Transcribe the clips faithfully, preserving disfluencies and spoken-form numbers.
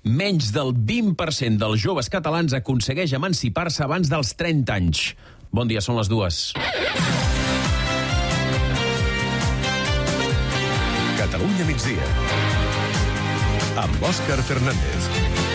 Menys del vint per cent dels joves catalans aconsegueix emancipar-se abans dels trenta anys. Bon dia, són les dues. Catalunya migdia, amb Òscar Fernández.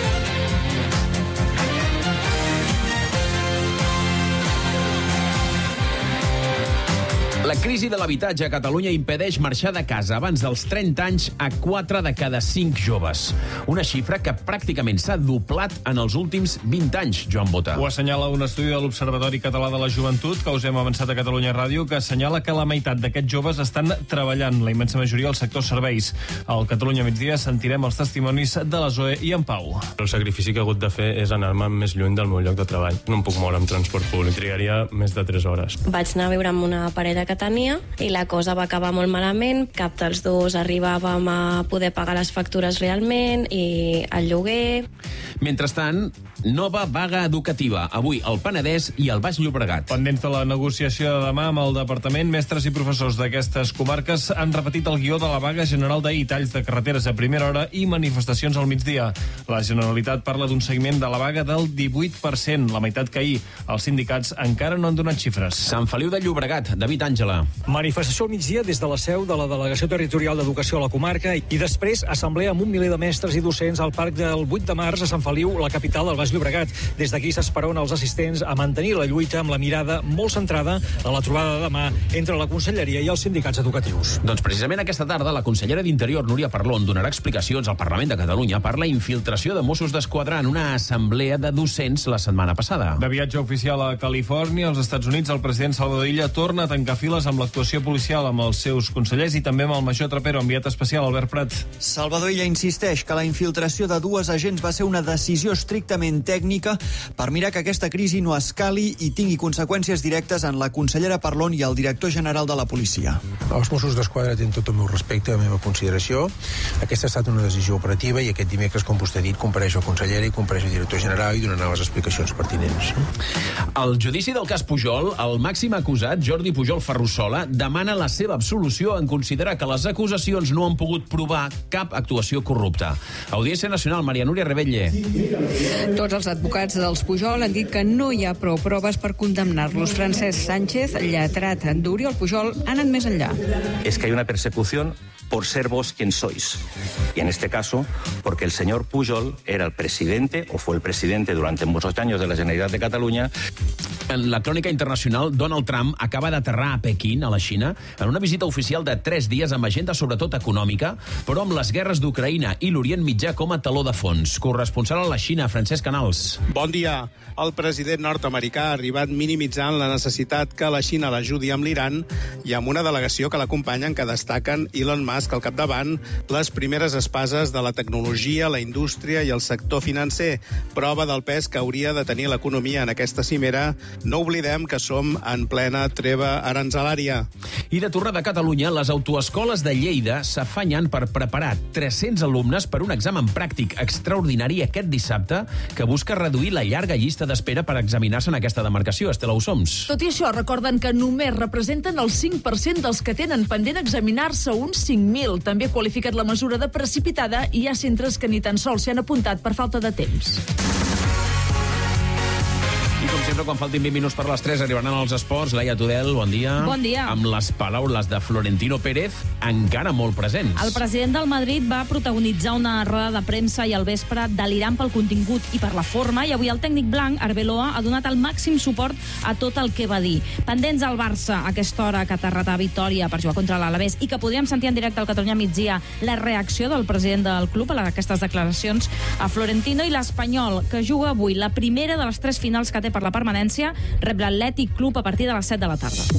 La crisi de l'habitatge a Catalunya impedeix marxar de casa abans dels trenta anys a quatre de cada cinc joves. Una xifra que pràcticament s'ha doblat en els últims vint anys, Joan Bota. Ho assenyala un estudi de l'Observatori Català de la Joventut, que us hem avançat a Catalunya Ràdio, que assenyala que la meitat d'aquests joves estan treballant, la immensa majoria al sector serveis. Al Catalunya migdia sentirem els testimonis de la Zoe i en Pau. El sacrifici que he hagut de fer és anar-me més lluny del meu lloc de treball. No em puc moure amb transport públic, trigaria més de tres hores. Vaig anar a viure amb una parella que tenia i la cosa va acabar molt malament. Cap dels dos arribàvem a poder pagar les factures realment i el lloguer. Mentrestant, nova vaga educativa. Avui al Penedès i al Baix Llobregat. Pendents de la negociació de demà amb el departament, mestres i professors d'aquestes comarques han repetit el guió de la vaga general d'ahir, talls de carreteres a primera hora i manifestacions al migdia. La Generalitat parla d'un seguiment de la vaga del divuit per cent, la meitat que ahir. Els sindicats encara no han donat xifres. Sant Feliu de Llobregat, David Àngela. Manifestació al migdia des de la seu de la Delegació Territorial d'Educació a la comarca i després assemblea amb un miler de mestres i docents al Parc del vuit de març a Sant Feliu, la capital del Baix Llobregat. Des d'aquí s'esperona els assistents a mantenir la lluita amb la mirada molt centrada a la trobada de demà entre la Conselleria i els sindicats educatius. Doncs precisament aquesta tarda la consellera d'Interior, Núria Parlon, donarà explicacions al Parlament de Catalunya per la infiltració de Mossos d'Esquadra en una assemblea de docents la setmana passada. De viatge oficial a Califòrnia, als Estats Units, el president Salvador Illa torna a tancar files amb l'actuació policial amb els seus consellers i també amb el major Trapero, enviat especial Albert Prat. Salvador Illa insisteix que la infiltració de dues agents va ser una decisió estrictament tècnica per mirar que aquesta crisi no escali i tingui conseqüències directes en la consellera Parlon i el director general de la policia. Els Mossos d'Esquadra tenen tot el meu respecte, la meva consideració. Aquesta ha estat una decisió operativa i aquest dimecres, com vostè ha dit, compareix el conseller i compareix el director general i donarà les explicacions pertinents. Al judici del cas Pujol, el màxim acusat, Jordi Pujol Ferrusola, demana la seva absolució en considerar que les acusacions no han pogut provar cap actuació corrupta. Audiència Nacional, Maria Núria Rebetlle. Tots els advocats dels Pujol han dit que no hi ha prou proves per condemnar-los. Francesc Sánchez, lletrat d'Oriol Pujol, ha anat més enllà. Es que hay una persecución por ser vos quien sois. Y en este caso, porque el señor Pujol era el presidente, o fue el presidente durante muchos años de la Generalitat de Catalunya. En la crònica internacional, Donald Trump acaba d'aterrar a Pequín, a la Xina, en una visita oficial de tres dies amb agenda sobretot econòmica, però amb les guerres d'Ucraïna i l'Orient Mitjà com a taló de fons. Corresponsal a la Xina, Francesc Canals. Bon dia. El president nord-americà ha arribat minimitzant la necessitat que la Xina l'ajudi amb l'Iran i amb una delegació que l'acompanyen que destaquen Elon Musk al capdavant, les primeres espases de la tecnologia, la indústria i el sector financer. Prova del pes que hauria de tenir l'economia en aquesta cimera. No oblidem que som en plena treva aranzelària. I de tornada a Catalunya, les autoescoles de Lleida s'afanyen per preparar tres-cents alumnes per un examen pràctic extraordinari aquest dissabte que busca reduir la llarga llista d'espera per examinar-se en aquesta demarcació. Estela Usoms. Tot i això, recorden que només representen el cinc per cent dels que tenen pendent examinar-se, uns cinc mil. També ha qualificat la mesura de precipitada i hi ha centres que ni tan sols s'hi han apuntat per falta de temps. I com sempre, quan faltin vint minuts per les tres, arribaran als esports. Laia Tudel, bon dia. Bon dia. Amb les paraules de Florentino Pérez encara molt presents. El president del Madrid va protagonitzar una roda de premsa i al vespre delirant pel contingut i per la forma, i avui el tècnic blanc, Arbeloa, ha donat el màxim suport a tot el que va dir. Pendents al Barça a aquesta hora que t'arrata victòria per jugar contra l'Alavés i que podríem sentir en directe al Catalunya migdia la reacció del president del club a aquestes declaracions a Florentino, i l'Espanyol, que juga avui la primera de les tres finals que té per la permanència, rep l'Atlètic Club a partir de les set de la tarda.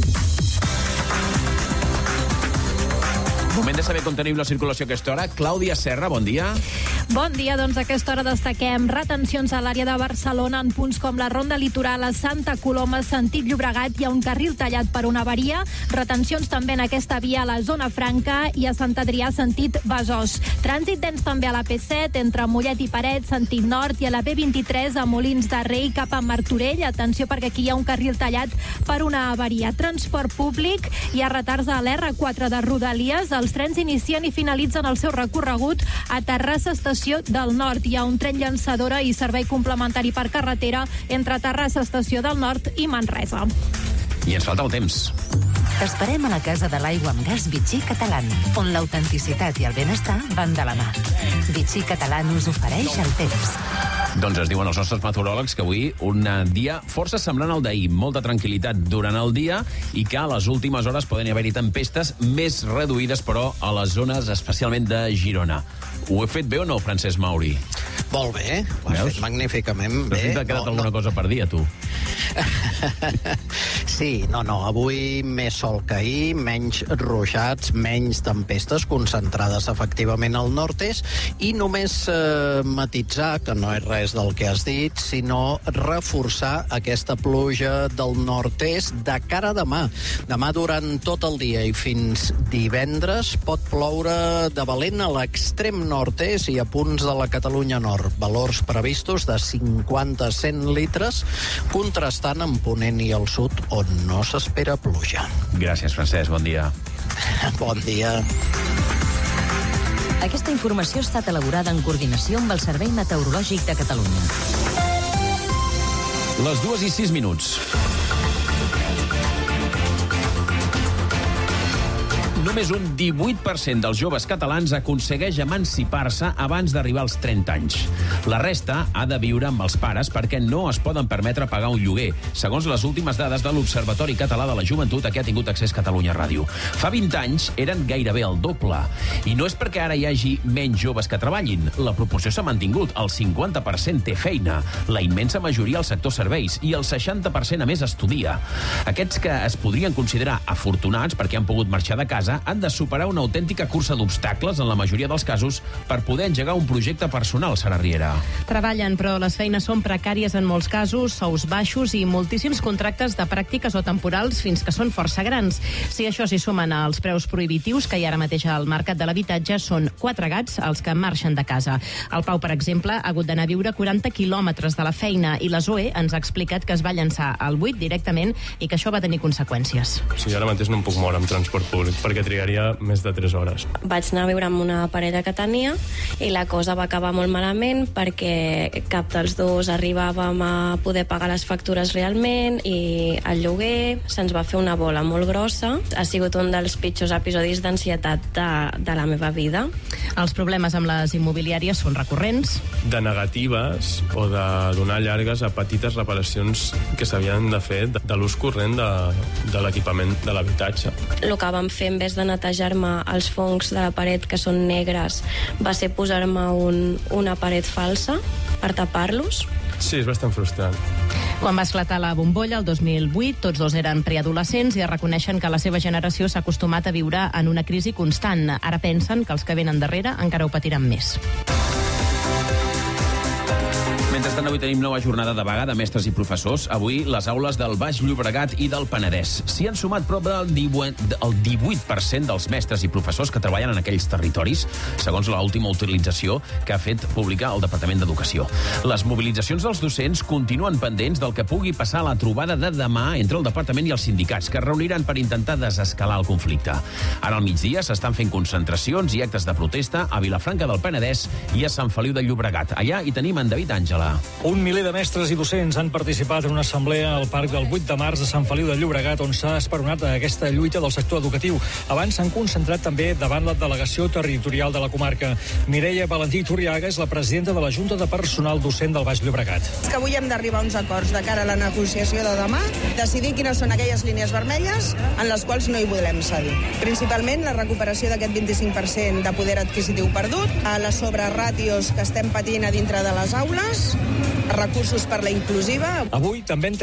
Moment de saber com tenim la circulació a aquesta hora. Clàudia Serra, bon dia. Bon dia, doncs a aquesta hora destaquem retencions a l'àrea de Barcelona en punts com la Ronda Litoral a Santa Coloma, sentit Llobregat, hi ha un carril tallat per una avaria. Retencions també en aquesta via a la Zona Franca i a Sant Adrià, sentit Besòs. Trànsit dens també a la P set entre Mollet i Paret, sentit nord, i a la B vint-i-tres a Molins de Rei cap a Martorell. Atenció perquè aquí hi ha un carril tallat per una avaria. Transport públic, hi ha retards a l'R quatre de Rodalies. Els trens inicien i finalitzen el seu recorregut a Terrassa Estació estació del Nord. Hi ha un tren llançadora i servei complementari per carretera entre Terrassa, estació del Nord, i Manresa. I ens falta el temps. T'esperem a la Casa de l'Aigua amb Gas Vichy Catalán, on l'autenticitat i el benestar van de la mà. Vichy Catalán us ofereix el temps. Doncs es diuen els nostres meteoròlegs que avui un dia força semblant al d'ahir, molta tranquil·litat durant el dia i que a les últimes hores poden haver-hi tempestes més reduïdes, però a les zones especialment de Girona. Ho he fet bé o no, Francesc Mauri? Molt bé, ho has fet magníficament bé. Però si t'ha quedat no, alguna no. cosa per dir, a tu. Sí, no, no, avui més sol que ahir, menys ruixats, menys tempestes concentrades efectivament al nord-est i només eh, matitzar, que no és res del que has dit, sinó reforçar aquesta pluja del nord-est de cara a demà. Demà durant tot el dia i fins divendres pot ploure de valent a l'extrem nord-est i a punts de la Catalunya Nord. Valors previstos de cinquanta a cent litres, contrastant amb Ponent i al sud, on no s'espera pluja. Gràcies, Francesc. Bon dia. Bon dia. Aquesta informació ha estat elaborada en coordinació amb el Servei Meteorològic de Catalunya. Les dues i sis minuts. Només un divuit per cent dels joves catalans aconsegueix emancipar-se abans d'arribar als trenta anys. La resta ha de viure amb els pares perquè no es poden permetre pagar un lloguer, segons les últimes dades de l'Observatori Català de la Joventut a què ha tingut accés Catalunya Ràdio. Fa vint anys eren gairebé el doble. I no és perquè ara hi hagi menys joves que treballin. La proporció s'ha mantingut. El cinquanta per cent té feina, la immensa majoria al sector serveis i el seixanta per cent a més estudia. Aquests que es podrien considerar afortunats perquè han pogut marxar de casa han de superar una autèntica cursa d'obstacles en la majoria dels casos per poder engegar un projecte personal, Sara Riera. Treballen, però les feines són precàries en molts casos, sous baixos i moltíssims contractes de pràctiques o temporals fins que són força grans. Si això s'hi sumen als preus prohibitius que hi ha ara mateix al mercat de l'habitatge, són quatre gats els que marxen de casa. El Pau, per exemple, ha hagut d'anar a viure quaranta quilòmetres de la feina i la Zoe ens ha explicat que es va llançar al buit directament i que això va tenir conseqüències. Sí, ara mateix no em puc moure amb transport públic perquè trigaria més de tres hores. Vaig anar a viure amb una parella que tenia i la cosa va acabar molt malament perquè cap dels dos arribàvem a poder pagar les factures realment i el lloguer se'ns va fer una bola molt grossa. Ha sigut un dels pitjors episodis d'ansietat de, de la meva vida. Els problemes amb les immobiliàries són recurrents. De negatives o de donar llargues a petites reparacions que s'havien de fer de, de l'ús corrent de, de l'equipament de l'habitatge. El que vam fer en vez de netejar-me els fongs de la paret que són negres va ser posar-me un, una paret falsa per tapar-los. Sí, és bastant frustrant. Quan va esclatar la bombolla el dos mil vuit, tots dos eren preadolescents i reconeixen que la seva generació s'ha acostumat a viure en una crisi constant. Ara pensen que els que venen darrere encara ho patiran més. Mentrestant, avui tenim nova jornada de vaga de mestres i professors. Avui, les aules del Baix Llobregat i del Penedès. S'hi han sumat prop del divuit per cent dels mestres i professors que treballen en aquells territoris, segons l'última utilització que ha fet pública el Departament d'Educació. Les mobilitzacions dels docents continuen pendents del que pugui passar a la trobada de demà entre el Departament i els sindicats, que es reuniran per intentar desescalar el conflicte. Ara al migdia s'estan fent concentracions i actes de protesta a Vilafranca del Penedès i a Sant Feliu de Llobregat. Allà hi tenim en David Àngela. Un miler de mestres i docents han participat en una assemblea al Parc del vuit de març de Sant Feliu de Llobregat, on s'ha esperonat aquesta lluita del sector educatiu. Abans s'han concentrat també davant la delegació territorial de la comarca. Mireia Valentí Turriaga és la presidenta de la Junta de Personal Docent del Baix Llobregat. És que avui hem d'arribar a uns acords de cara a la negociació de demà, decidir quines són aquelles línies vermelles en les quals no hi volem cedir. Principalment la recuperació d'aquest vint-i-cinc per cent de poder adquisitiu perdut, a les sobreràtios que estem patint a dintre de les aules, recursos per la inclusiva. Avui també